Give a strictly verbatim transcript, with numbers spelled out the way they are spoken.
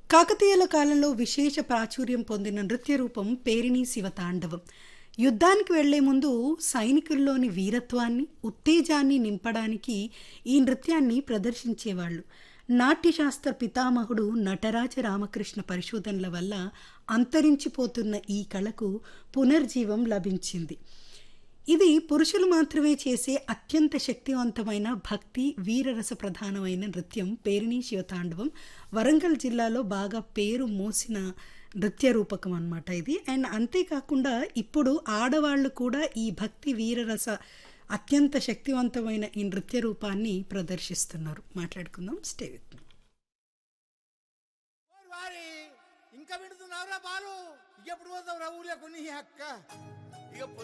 కాకతీయుల కాలంలో విశేష ప్రాచుర్యం పొందిన నృత్య రూపం పేరిణి శివతాండవం. యుద్ధానికి వెళ్లే ముందు సైనికుల్లోని వీరత్వాన్ని, ఉత్తేజాన్ని నింపడానికి ఈ నృత్యాన్ని ప్రదర్శించేవాళ్ళు. నాట్యశాస్త్ర పితామహుడు నటరాజ రామకృష్ణ పరిశోధనల వల్ల అంతరించిపోతున్న ఈ కళకు పునర్జీవం లభించింది. ఇది పురుషులు మాత్రమే చేసే అత్యంత శక్తివంతమైన భక్తి వీరరస ప్రధానమైన నృత్యం పేరిణి శివతాండవం. వరంగల్ జిల్లాలో బాగా పేరు మోసిన నృత్య రూపకం అన్నమాట ఇది. అండ్ అంతేకాకుండా ఇప్పుడు ఆడవాళ్ళు కూడా ఈ భక్తి వీరరస అత్యంత శక్తివంతమైన ఈ నృత్య రూపాన్ని ప్రదర్శిస్తున్నారు. మాట్లాడుకుందాం, స్టే విత్ మీ. ఇంకా వింటున్నావురా బాలు? ఎప్పుడు పోతావు రా ఊర్లో కొన్ని అక్క?